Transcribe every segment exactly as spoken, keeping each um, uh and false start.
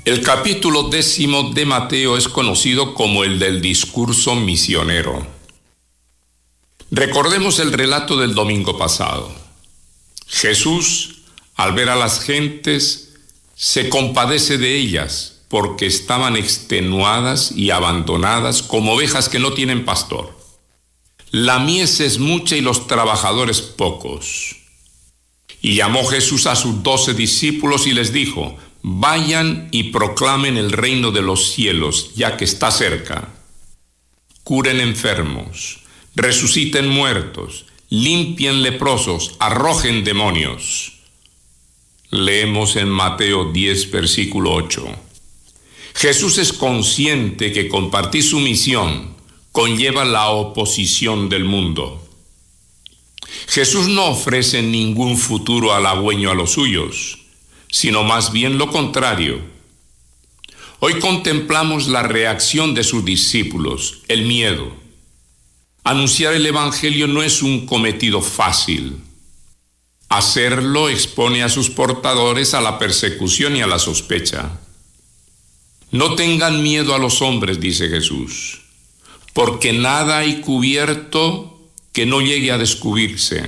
El capítulo décimo de Mateo es conocido como el del discurso misionero. Recordemos el relato del domingo pasado. Jesús, al ver a las gentes, se compadece de ellas porque estaban extenuadas y abandonadas como ovejas que no tienen pastor. La mies es mucha y los trabajadores pocos. Y llamó Jesús a sus doce discípulos y les dijo: vayan y proclamen el reino de los cielos, ya que está cerca. Curen enfermos, resuciten muertos, limpien leprosos, arrojen demonios. Leemos en Mateo diez, versículo ocho. Jesús es consciente que compartir su misión conlleva la oposición del mundo. Jesús no ofrece ningún futuro halagüeño a los suyos, sino más bien lo contrario. Hoy contemplamos la reacción de sus discípulos, el miedo. Anunciar el Evangelio no es un cometido fácil. Hacerlo expone a sus portadores a la persecución y a la sospecha. No tengan miedo a los hombres, dice Jesús, porque nada hay cubierto que no llegue a descubrirse.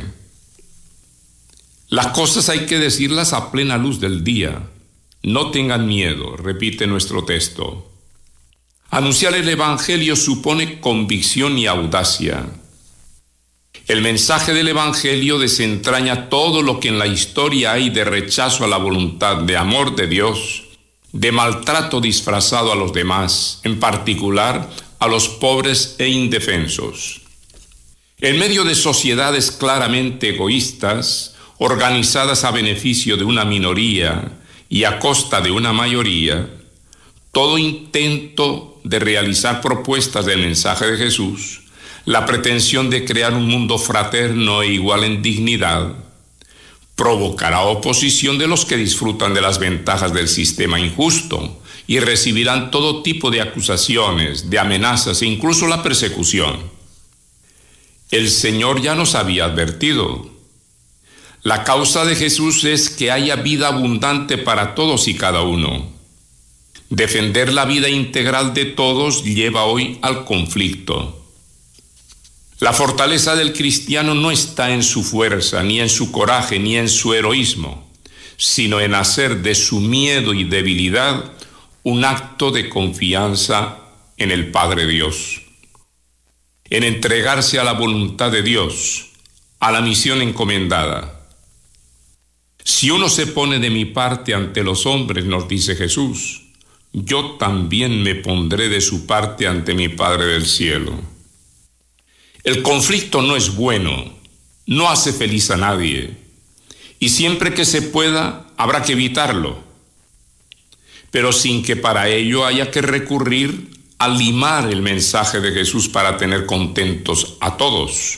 Las cosas hay que decirlas a plena luz del día. No tengan miedo, repite nuestro texto. Anunciar el Evangelio supone convicción y audacia. El mensaje del Evangelio desentraña todo lo que en la historia hay de rechazo a la voluntad, de amor de Dios, de maltrato disfrazado a los demás, en particular a los pobres e indefensos. En medio de sociedades claramente egoístas, organizadas a beneficio de una minoría y a costa de una mayoría, todo intento de realizar propuestas del mensaje de Jesús, la pretensión de crear un mundo fraterno e igual en dignidad, provocará oposición de los que disfrutan de las ventajas del sistema injusto y recibirán todo tipo de acusaciones, de amenazas e incluso la persecución. El Señor ya nos había advertido. La causa de Jesús es que haya vida abundante para todos y cada uno. Defender la vida integral de todos lleva hoy al conflicto. La fortaleza del cristiano no está en su fuerza, ni en su coraje, ni en su heroísmo, sino en hacer de su miedo y debilidad un acto de confianza en el Padre Dios, en entregarse a la voluntad de Dios, a la misión encomendada. Si uno se pone de mi parte ante los hombres, nos dice Jesús, yo también me pondré de su parte ante mi Padre del cielo. El conflicto no es bueno, no hace feliz a nadie, y siempre que se pueda habrá que evitarlo, pero sin que para ello haya que recurrir a limar el mensaje de Jesús para tener contentos a todos.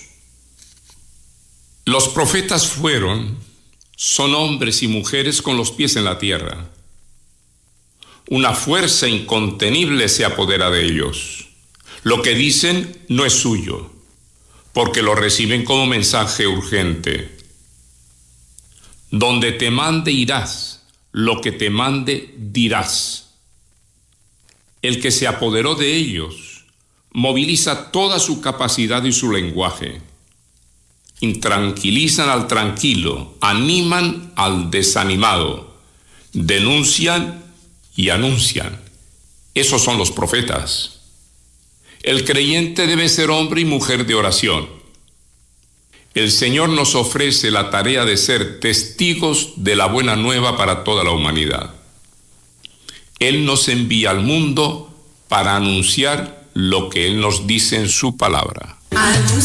Los profetas fueron, son hombres y mujeres con los pies en la tierra. Una fuerza incontenible se apodera de ellos. Lo que dicen no es suyo, porque lo reciben como mensaje urgente. Donde te mande irás, lo que te mande dirás. El que se apoderó de ellos moviliza toda su capacidad y su lenguaje. Intranquilizan al tranquilo, animan al desanimado, denuncian y anuncian. Esos son los profetas. El creyente debe ser hombre y mujer de oración. El Señor nos ofrece la tarea de ser testigos de la buena nueva para toda la humanidad. Él nos envía al mundo para anunciar lo que Él nos dice en su palabra. Anuncia